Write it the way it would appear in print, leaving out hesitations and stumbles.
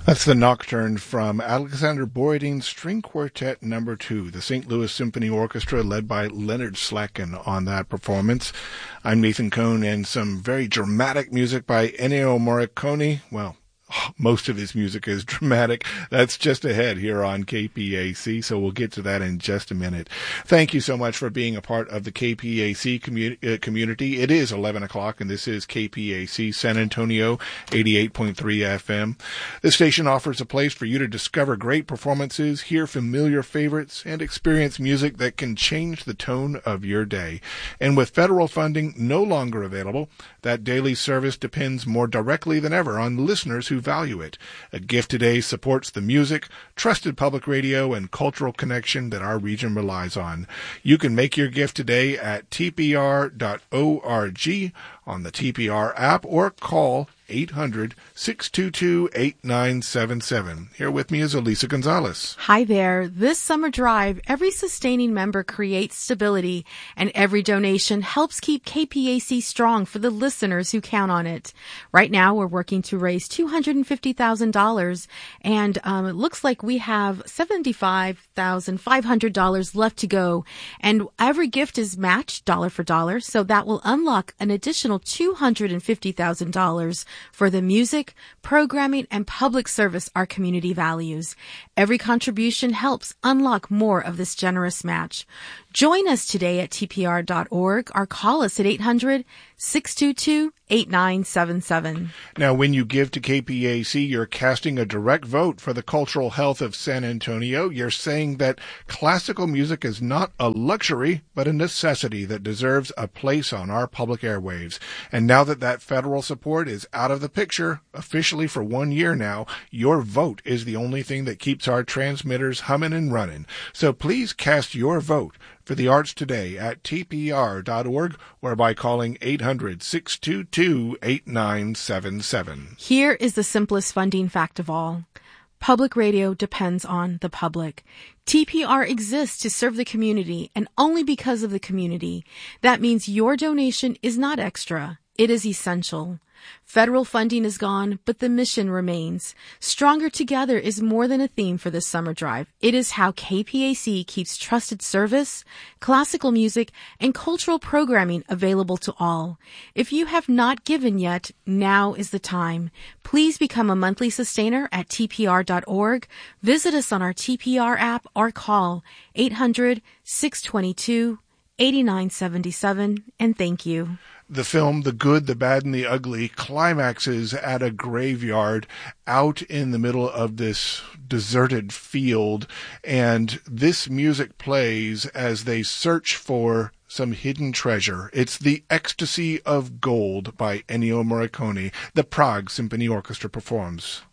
That's the Nocturne from Alexander Boyding's String Quartet No. 2, the St. Louis Symphony Orchestra, led by Leonard Slacken on that performance. I'm Nathan Cohn, and some very dramatic music by Ennio Morricone. Well, most of his music is dramatic. That's just ahead here on KPAC, so we'll get to that in just a minute. Thank you so much for being a part of the KPAC community. It is 11 o'clock, and this is KPAC San Antonio, 88.3 FM. This station offers a place for you to discover great performances, hear familiar favorites, and experience music that can change the tone of your day. And with federal funding no longer available, that daily service depends more directly than ever on listeners who value it. A gift today supports the music, trusted public radio, and cultural connection that our region relies on. You can make your gift today at tpr.org, on the TPR app, or call 800-622-8977. Here with me is Elisa Gonzalez. Hi there. This summer drive, every sustaining member creates stability, and every donation helps keep KPAC strong for the listeners who count on it. Right now, we're working to raise $250,000, and it looks like we have $75,500 left to go, and every gift is matched dollar for dollar, so that will unlock an additional $250,000 for the music, programming, and public service our community values. Every contribution helps unlock more of this generous match. Join us today at tpr.org or call us at 800-622-8977. Now, when you give to KPAC, you're casting a direct vote for the cultural health of San Antonio. You're saying that classical music is not a luxury, but a necessity that deserves a place on our public airwaves. And now that that federal support is out of the picture, officially for 1 year now, your vote is the only thing that keeps our transmitters humming and running. So please cast your vote for the arts today at tpr.org or by calling 800-622-8977. Here is the simplest funding fact of all. Public radio depends on the public. TPR exists to serve the community and only because of the community. That means your donation is not extra. It is essential. Federal funding is gone, but the mission remains. Stronger Together is more than a theme for this summer drive. It is how KPAC keeps trusted service, classical music, and cultural programming available to all. If you have not given yet, now is the time. Please become a monthly sustainer at tpr.org. Visit us on our TPR app or call 800-622-8977, and thank you. The film The Good, the Bad, and the Ugly climaxes at a graveyard out in the middle of this deserted field, and this music plays as they search for some hidden treasure. It's The Ecstasy of Gold by Ennio Morricone. The Prague Symphony Orchestra performs.